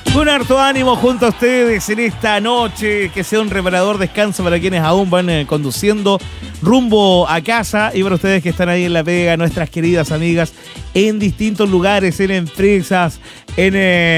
Con harto ánimo junto a ustedes en esta noche, que sea un reparador descanso para quienes aún van conduciendo rumbo a casa y para ustedes que están ahí en la pega, nuestras queridas amigas en distintos lugares, en empresas, en